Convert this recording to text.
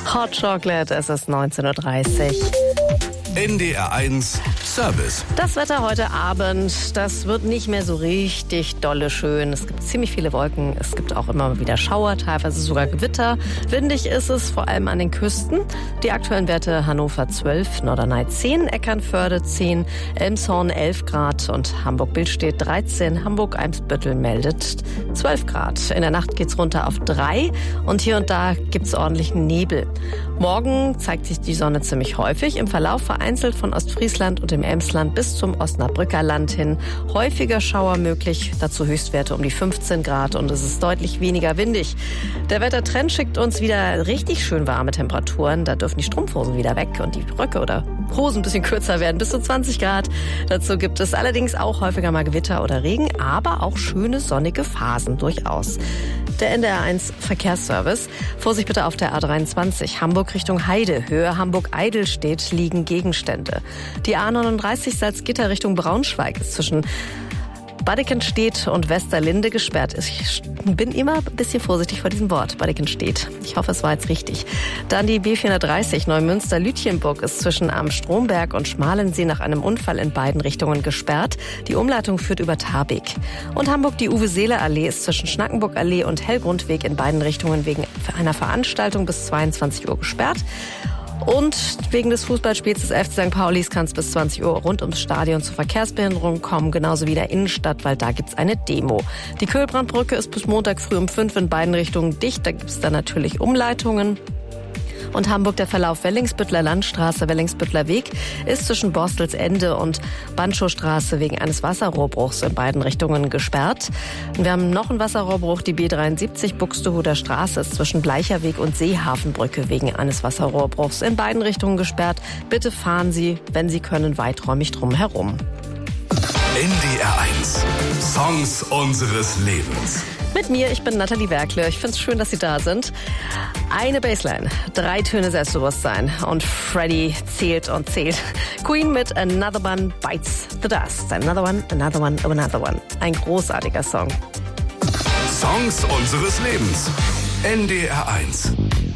Hot Chocolate, es ist 19:30 Uhr. NDR 1 Service. Das Wetter heute Abend, das wird nicht mehr so richtig dolle schön. Es gibt ziemlich viele Wolken, es gibt auch immer wieder Schauer, teilweise sogar Gewitter. Windig ist es, vor allem an den Küsten. Die aktuellen Werte: Hannover 12, Norderney 10, Eckernförde 10, Elmshorn 11 Grad und Hamburg-Billstedt 13. Hamburg-Eimsbüttel meldet 12 Grad. In der Nacht geht's runter auf 3 und hier und da gibt's ordentlichen Nebel. Morgen zeigt sich die Sonne ziemlich häufig, im Verlauf vereinzelt von Ostfriesland und dem Emsland bis zum Osnabrücker Land hin. Häufiger Schauer möglich, dazu Höchstwerte um die 15 Grad und es ist deutlich weniger windig. Der Wettertrend schickt uns wieder richtig schön warme Temperaturen. Da dürfen die Strumpfhosen wieder weg und die Röcke oder Hosen ein bisschen kürzer werden, bis zu 20 Grad. Dazu gibt es allerdings auch häufiger mal Gewitter oder Regen, aber auch schöne sonnige Phasen durchaus. Der NDR 1 Verkehrsservice. Vorsicht bitte auf der A23 Hamburg Richtung Heide. Höhe Hamburg-Eidelstedt liegen Gegenstände. Die A39 Salzgitter Richtung Braunschweig ist zwischen Badikenstedt und Westerlinde gesperrt. Ich bin immer ein bisschen vorsichtig vor diesem Wort, Badikenstedt. Ich hoffe, es war jetzt richtig. Dann die B430 Neumünster-Lütjenburg ist zwischen Am Stromberg und Schmalensee nach einem Unfall in beiden Richtungen gesperrt. Die Umleitung führt über Tarbek. Und Hamburg, die Uwe-Seele-Allee ist zwischen Schnackenburg-Allee und Hellgrundweg in beiden Richtungen wegen einer Veranstaltung bis 22 Uhr gesperrt. Und wegen des Fußballspiels des FC St. Paulis kann es bis 20 Uhr rund ums Stadion zu Verkehrsbehinderungen kommen, genauso wie der Innenstadt, weil da gibt's eine Demo. Die Köhlbrandbrücke ist bis Montag früh um 5 in beiden Richtungen dicht, da gibt's dann natürlich Umleitungen. Und Hamburg, der Verlauf Wellingsbüttler Landstraße, Wellingsbüttler Weg ist zwischen Borstelsende und Banschowstraße wegen eines Wasserrohrbruchs in beiden Richtungen gesperrt. Und wir haben noch einen Wasserrohrbruch, die B73 Buxtehuder Straße ist zwischen Bleicherweg und Seehafenbrücke wegen eines Wasserrohrbruchs in beiden Richtungen gesperrt. Bitte fahren Sie, wenn Sie können, weiträumig drum herum. NDR 1 Songs unseres Lebens. Mit mir, ich bin Nathalie Werkle. Ich finde es schön, dass Sie da sind. Eine Bassline, 3 Töne Selbstbewusstsein und Freddy zählt und zählt. Queen mit Another One Bites the Dust. Another One, Another One, Another One. Ein großartiger Song. Songs unseres Lebens. NDR 1.